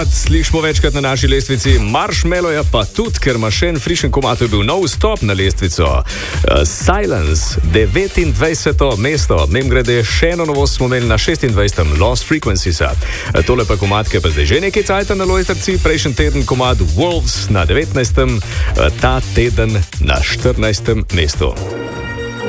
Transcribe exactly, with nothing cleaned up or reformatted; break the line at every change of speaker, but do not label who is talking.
Slišimo večkrat na naši lestvici Marshmallow, pa tudi, ker ima še en frišen komad, to je bil nov stop na lestvico. Uh, Silence, devetindvajseto mesto. Nem grede, še eno novost smo imeli na šestindvajsetem Lost Frequencies. Uh, tole pa komad, ki je pa zdaj že nekaj cajta na lojtrci. Prejšnji teden komad Wolves na devetnajstem, uh, ta teden na štirinajstem mestu.